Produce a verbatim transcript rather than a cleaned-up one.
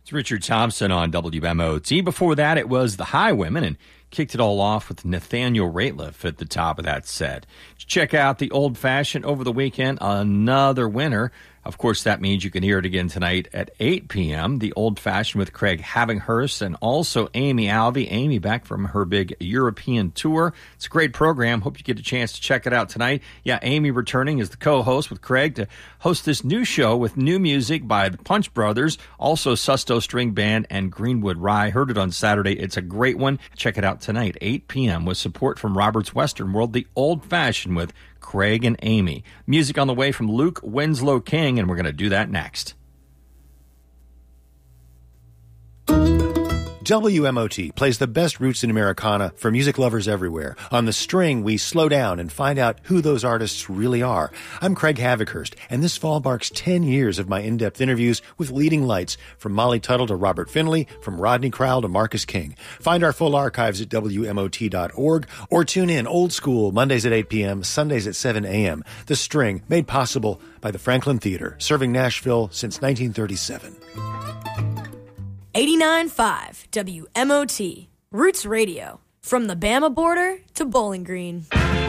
It's Richard Thompson on W M O T. Before that, it was the Highwomen, and kicked it all off with Nathaniel Rateliff at the top of that set. Check out the Old Fashioned over the weekend, another winner. Of course, that means you can hear it again tonight at eight p.m. The Old Fashioned with Craig Havinghurst and also Amy Alvey. Amy back from her big European tour. It's a great program. Hope you get a chance to check it out tonight. Yeah, Amy returning as the co-host with Craig to host this new show with new music by the Punch Brothers, also Susto String Band and Greenwood Rye. Heard it on Saturday. It's a great one. Check it out tonight, eight p.m. with support from Robert's Western World, The Old Fashioned with Craig and Amy. Music on the way from Luke Winslow King, and we're going to do that next. W M O T plays the best roots in Americana for music lovers everywhere. On The String, we slow down and find out who those artists really are. I'm Craig Havinghurst, and this fall marks ten years of my in-depth interviews with leading lights, from Molly Tuttle to Robert Finley, from Rodney Crowell to Marcus King. Find our full archives at W M O T dot org, or tune in old school Mondays at eight p.m., Sundays at seven a.m. The String, made possible by the Franklin Theater, serving Nashville since nineteen thirty-seven. eighty-nine point five W M O T, Roots Radio, from the Bama border to Bowling Green.